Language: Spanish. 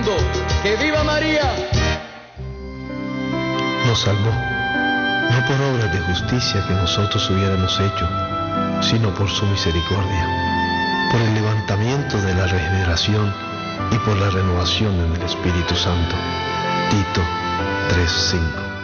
mundo. ¡Que viva María! Nos salvó, no por obras de justicia que nosotros hubiéramos hecho, sino por su misericordia, por el levantamiento de la regeneración y por la renovación en el Espíritu Santo. Tito 3:5.